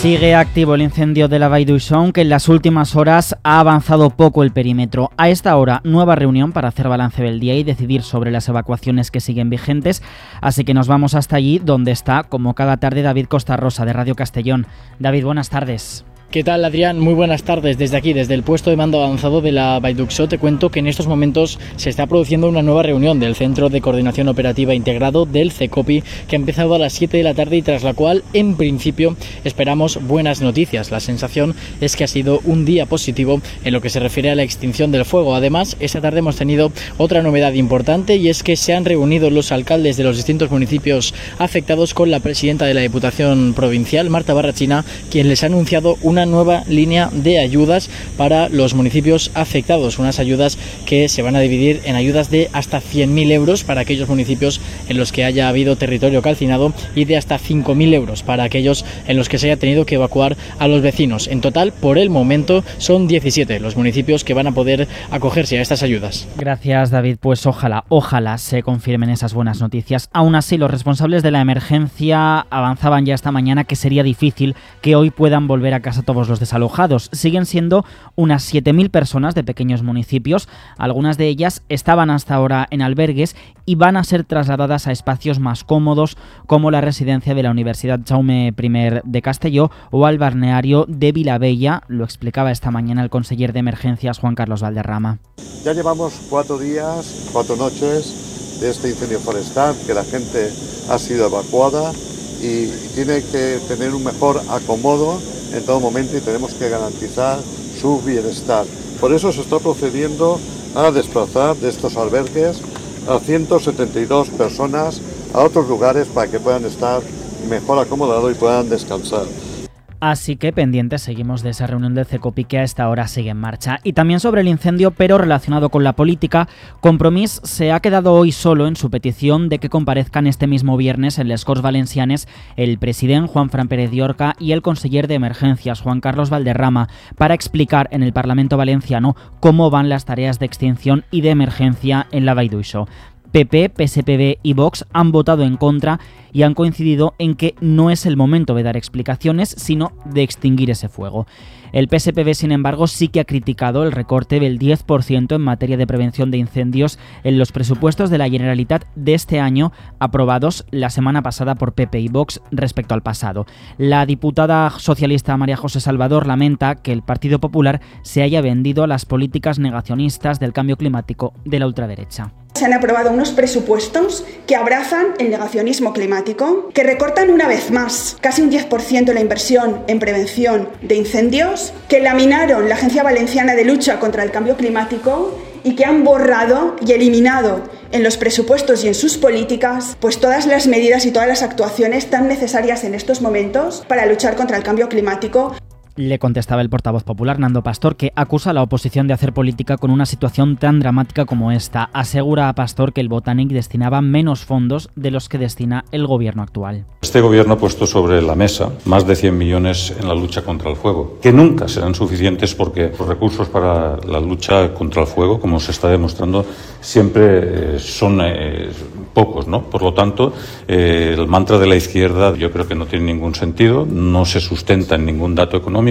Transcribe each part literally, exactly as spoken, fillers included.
Sigue activo el incendio de la Vall d'Uixó, aunque en las últimas horas ha avanzado poco el perímetro. A esta hora, nueva reunión para hacer balance del día y decidir sobre las evacuaciones que siguen vigentes. Así que nos vamos hasta allí, donde está, como cada tarde, David Costarrosa, de Radio Castellón. David, buenas tardes. ¿Qué tal, Adrián? Muy buenas tardes. Desde aquí, desde el puesto de mando avanzado de la Vall d'Uixó, te cuento que en estos momentos se está produciendo una nueva reunión del Centro de Coordinación Operativa Integrado del CECOPI, que ha empezado a las siete de la tarde y tras la cual, en principio, esperamos buenas noticias. La sensación es que ha sido un día positivo en lo que se refiere a la extinción del fuego. Además, esta tarde hemos tenido otra novedad importante y es que se han reunido los alcaldes de los distintos municipios afectados con la presidenta de la Diputación Provincial, Marta Barrachina, quien les ha anunciado una nueva línea de ayudas para los municipios afectados, unas ayudas que se van a dividir en ayudas de hasta cien mil euros para aquellos municipios en los que haya habido territorio calcinado y de hasta cinco mil euros para aquellos en los que se haya tenido que evacuar a los vecinos. En total, por el momento, son diecisiete los municipios que van a poder acogerse a estas ayudas. Gracias, David. Pues ojalá, ojalá se confirmen esas buenas noticias. Aún así, los responsables de la emergencia avanzaban ya esta mañana que sería difícil que hoy puedan volver a casa todos los desalojados. Siguen siendo unas siete mil personas de pequeños municipios. Algunas de ellas estaban hasta ahora en albergues y van a ser trasladadas a espacios más cómodos, como la residencia de la Universidad Jaume primero de Castelló o al balneario de Vilabella. Lo explicaba esta mañana el conseller de Emergencias, Juan Carlos Valderrama. Ya llevamos cuatro días, cuatro noches de este incendio forestal, que la gente ha sido evacuada y tiene que tener un mejor acomodo en todo momento y tenemos que garantizar su bienestar. Por eso se está procediendo a desplazar de estos albergues a ciento setenta y dos personas a otros lugares para que puedan estar mejor acomodados y puedan descansar. Así que pendientes seguimos de esa reunión del CECOPI que a esta hora sigue en marcha. Y también sobre el incendio, pero relacionado con la política, Compromís se ha quedado hoy solo en su petición de que comparezcan este mismo viernes en les Corts Valencianes el presidente Juanfran Pérez Llorca y el conseller de Emergencias Juan Carlos Valderrama para explicar en el Parlamento valenciano cómo van las tareas de extinción y de emergencia en la Vall d'Uixó. P P, P S P B y Vox han votado en contra y han coincidido en que no es el momento de dar explicaciones, sino de extinguir ese fuego. El P S P B, sin embargo, sí que ha criticado el recorte del diez por ciento en materia de prevención de incendios en los presupuestos de la Generalitat de este año, aprobados la semana pasada por P P y Vox respecto al pasado. La diputada socialista María José Salvador lamenta que el Partido Popular se haya vendido a las políticas negacionistas del cambio climático de la ultraderecha. Se han aprobado unos presupuestos que abrazan el negacionismo climático, que recortan una vez más casi un diez por ciento la inversión en prevención de incendios, que laminaron la Agencia Valenciana de Lucha contra el Cambio Climático y que han borrado y eliminado en los presupuestos y en sus políticas pues todas las medidas y todas las actuaciones tan necesarias en estos momentos para luchar contra el cambio climático. Le contestaba el portavoz popular, Nando Pastor, que acusa a la oposición de hacer política con una situación tan dramática como esta. Asegura a Pastor que el Botanic destinaba menos fondos de los que destina el gobierno actual. Este gobierno ha puesto sobre la mesa más de cien millones en la lucha contra el fuego, que nunca serán suficientes porque los recursos para la lucha contra el fuego, como se está demostrando, siempre eh, son eh, pocos, ¿no? Por lo tanto, eh, el mantra de la izquierda yo creo que no tiene ningún sentido, no se sustenta en ningún dato económico.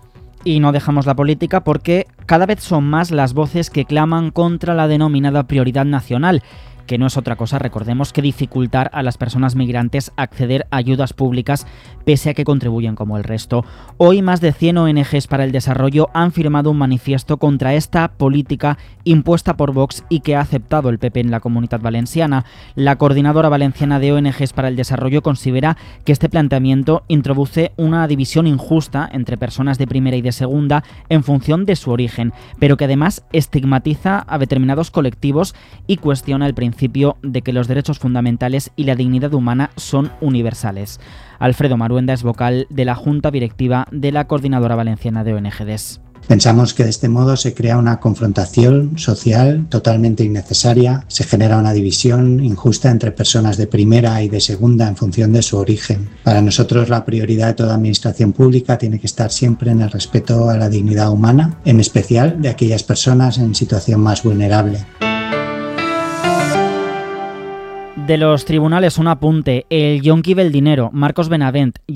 Y no dejamos la política porque cada vez son más las voces que claman contra la denominada prioridad nacional, que no es otra cosa, recordemos, que dificultar a las personas migrantes acceder a ayudas públicas pese a que contribuyen como el resto. Hoy más de cien O N Ges para el desarrollo han firmado un manifiesto contra esta política impuesta por Vox y que ha aceptado el P P en la Comunitat Valenciana. La Coordinadora Valenciana de O N Ges para el Desarrollo considera que este planteamiento introduce una división injusta entre personas de primera y de segunda en función de su origen, pero que además estigmatiza a determinados colectivos y cuestiona el principio principio de que los derechos fundamentales y la dignidad humana son universales. Alfredo Maruenda es vocal de la Junta Directiva de la Coordinadora Valenciana de O N Ges. Pensamos que de este modo se crea una confrontación social totalmente innecesaria, se genera una división injusta entre personas de primera y de segunda en función de su origen. Para nosotros la prioridad de toda administración pública tiene que estar siempre en el respeto a la dignidad humana, en especial de aquellas personas en situación más vulnerable. De los tribunales un apunte, el yonki del dinero, Marcos Benavent